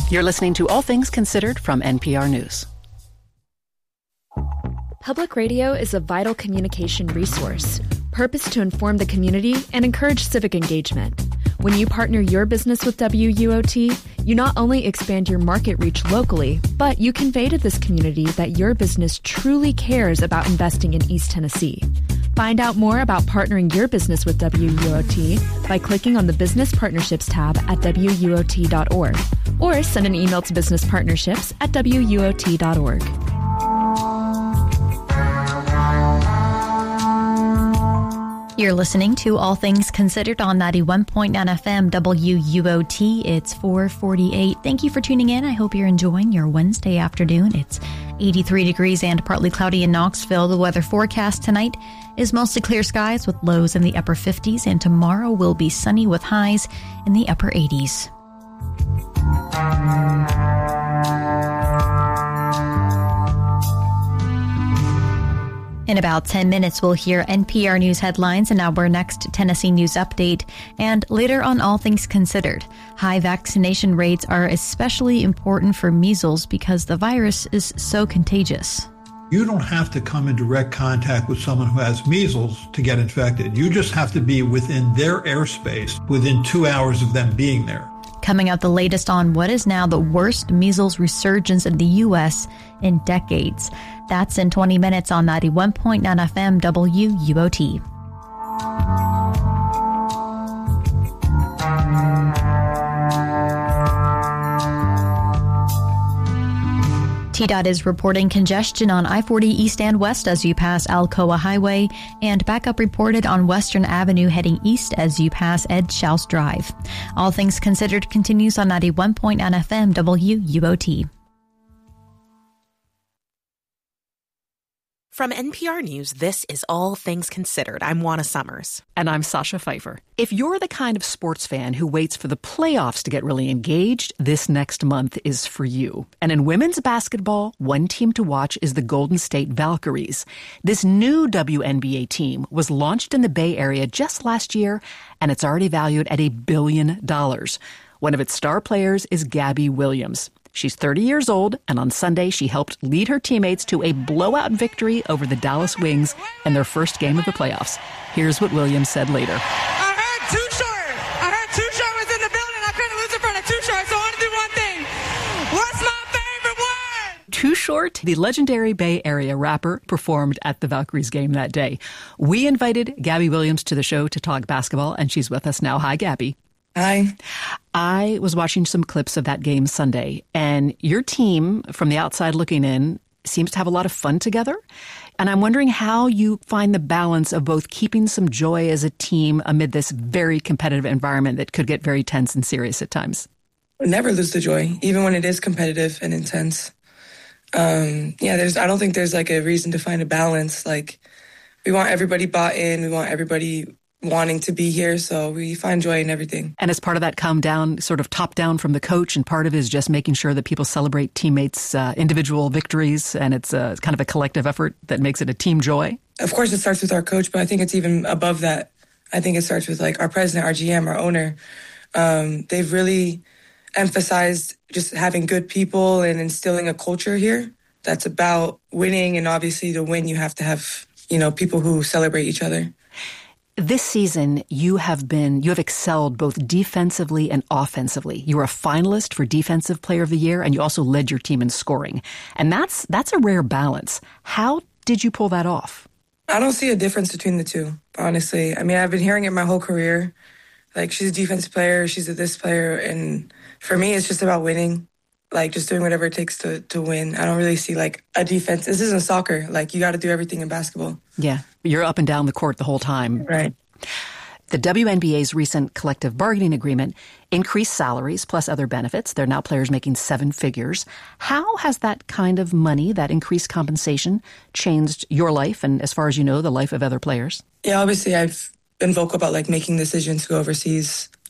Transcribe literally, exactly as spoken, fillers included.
You're listening to All Things Considered from N P R News. Public radio is a vital communication resource, purposed to inform the community and encourage civic engagement. When you partner your business with W U O T, you not only expand your market reach locally, but you convey to this community that your business truly cares about investing in East Tennessee. Find out more about partnering your business with W U O T by clicking on the Business Partnerships tab at W U O T dot org or send an email to businesspartnerships at W U O T dot org. You're listening to All Things Considered on ninety-one point nine F M W U O T. It's four forty-eight. Thank you for tuning in. I hope you're enjoying your Wednesday afternoon. It's eighty-three degrees and partly cloudy in Knoxville. The weather forecast tonight is mostly clear skies with lows in the upper fifties, and tomorrow will be sunny with highs in the upper eighties. In about ten minutes, we'll hear N P R News headlines and our next Tennessee News update. And later on All Things Considered, high vaccination rates are especially important for measles because the virus is so contagious. You don't have to come in direct contact with someone who has measles to get infected. You just have to be within their airspace within two hours of them being there. Coming out the latest on what is now the worst measles resurgence in the U S in decades. That's in twenty minutes on ninety-one point nine F M W U O T. T DOT is reporting congestion on I forty east and west as you pass Alcoa Highway, and backup reported on Western Avenue heading east as you pass Ed Schaus Drive. All Things Considered continues on ninety-one point nine F M W U O T. From N P R News, this is All Things Considered. I'm Juana Summers. And I'm Sasha Pfeiffer. If you're the kind of sports fan who waits for the playoffs to get really engaged, this next month is for you. And in women's basketball, one team to watch is the Golden State Valkyries. This new W N B A team was launched in the Bay Area just last year, and it's already valued at a billion dollars. One of its star players is Gabby Williams. She's thirty years old, and on Sunday she helped lead her teammates to a blowout victory over the Dallas Wings in their first game of the playoffs. Here's what Williams said later. I heard Too Short. I heard Too Short was in the building. I couldn't lose in front of Too Short, so I want to do one thing. What's my favorite word? Too Short, the legendary Bay Area rapper, performed at the Valkyries game that day. We invited Gabby Williams to the show to talk basketball, and she's with us now. Hi, Gabby. Hi. I was watching some clips of that game Sunday, and your team, from the outside looking in, seems to have a lot of fun together. And I'm wondering how you find the balance of both keeping some joy as a team amid this very competitive environment that could get very tense and serious at times. Never lose the joy, even when it is competitive and intense. Um, yeah, there's. I don't think there's like a reason to find a balance. Like, we want everybody bought in. We want everybody wanting to be here, so we find joy in everything. And as part of that come down, sort of top down from the coach, and part of it is just making sure that people celebrate teammates' uh, individual victories, and it's a, kind of a collective effort that makes it a team joy. Of course, it starts with our coach, but I think it's even above that. I think it starts with like our president, our G M, our owner. Um, they've really emphasized just having good people and instilling a culture here that's about winning, and obviously to win, you have to have, you know, people who celebrate each other. This season, you have been, you have excelled both defensively and offensively. You were a finalist for Defensive Player of the Year, and you also led your team in scoring. And that's that's a rare balance. How did you pull that off? I don't see a difference between the two, honestly. I mean, I've been hearing it my whole career. Like, she's a defensive player, she's a this player, and for me, it's just about winning. Like, just doing whatever it takes to, to win. I don't really see, like, a defense. This isn't soccer. Like, you got to do everything in basketball. Yeah. You're up and down the court the whole time. Right. The W N B A's recent collective bargaining agreement increased salaries plus other benefits. There are now players making seven figures. How has that kind of money, that increased compensation, changed your life and, as far as you know, the life of other players? Yeah, obviously, I've been vocal about, like, making decisions to go overseas.